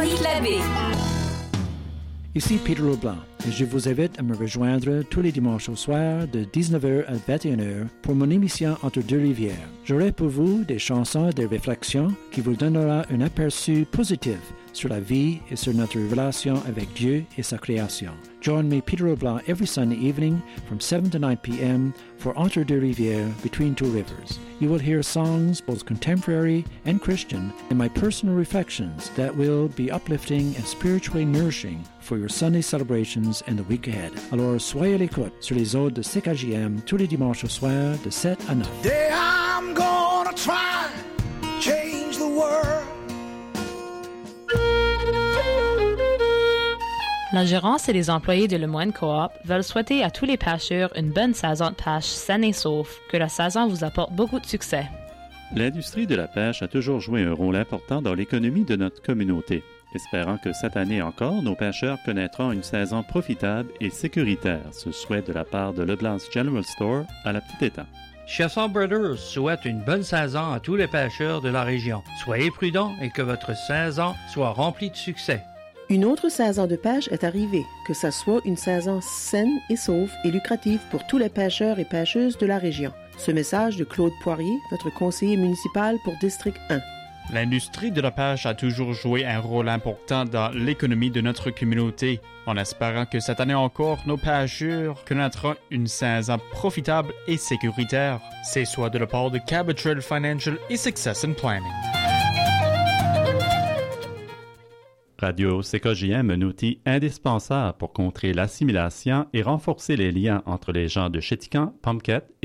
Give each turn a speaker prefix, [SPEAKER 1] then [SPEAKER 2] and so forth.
[SPEAKER 1] Véronique Labbé.
[SPEAKER 2] Ici Peter Leblanc et je vous invite à me rejoindre tous les dimanches au soir de 19h à 21h pour mon émission Entre deux rivières. J'aurai pour vous des chansons et des réflexions qui vous donnera un aperçu positif sur la vie et sur notre relation avec Dieu et sa création. Join me, Peter Leblanc, every Sunday evening from 7 to 9 p.m. for Entre deux rivières, Between Two Rivers. You will hear songs, both contemporary and Christian, and my personal reflections that will be uplifting and spiritually nourishing for your Sunday celebrations and the week ahead. Alors, soyez à l'écoute sur les ondes de CKJM tous les dimanches au soir de 7 à 9.
[SPEAKER 3] Today I'm gonna try change the world.
[SPEAKER 4] La gérance et les employés de Lemoine Coop veulent souhaiter à tous les pêcheurs une bonne saison de pêche saine et sauve, que la saison vous apporte beaucoup de succès.
[SPEAKER 5] L'industrie de la pêche a toujours joué un rôle important dans l'économie de notre communauté. Espérant que cette année encore, nos pêcheurs connaîtront une saison profitable et sécuritaire, ce souhait de la part de Leblanc's General Store à la Petite Étang.
[SPEAKER 6] Chasseurs Brothers souhaite une bonne saison à tous les pêcheurs de la région. Soyez prudents et que votre saison soit remplie de succès.
[SPEAKER 7] Une autre saison de pêche est arrivée, que ce soit une saison saine et sauve et lucrative pour tous les pêcheurs et pêcheuses de la région. Ce message de Claude Poirier, votre conseiller municipal pour District 1.
[SPEAKER 8] L'industrie de la pêche a toujours joué un rôle important dans l'économie de notre communauté, en espérant que cette année encore, nos pêcheurs connaîtront une saison profitable et sécuritaire. C'est soit de la part de Cabotril Financial et Success and Planning.
[SPEAKER 5] Radio CKJM, un outil indispensable pour contrer l'assimilation et renforcer les liens entre les gens de Chéticamp, Pomquette